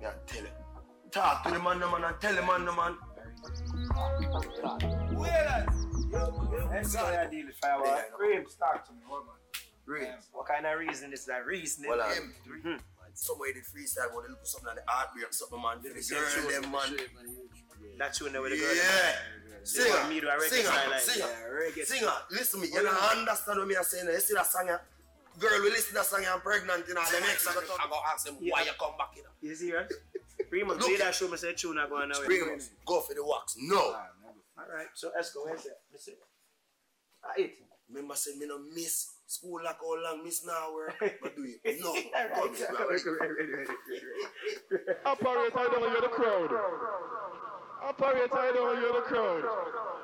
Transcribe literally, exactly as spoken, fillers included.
Yeah, tell him. Talk to the man, the man, and tell the man, the man. Where Let's go there, deal with Firewall. Reams, talk to me, what man? Reams. What kind of reason is that? Reasoning? Well, um, mm-hmm. Somebody did freestyle, but they look for something on the heartbreak, something, man. The girl, them, man. That's you know where the girl Yeah. Singer, me do a reggae singer, like singer, yeah, reggae singer. Listen to me, you don't understand what me are saying. You see that song, girl will listen to that song and pregnant, you know, the next I go ask them why you come back, you know. You see, right? Remus, play that show, me say tune not going nowhere. Remus, go for the wax. No. Alright, so let's go, where's that? Let's see. Ah, it. Remember said me no miss school like how long miss now work, but do it. No. Operator, I don't hear the crowd. Operator, I don't hear the crowd.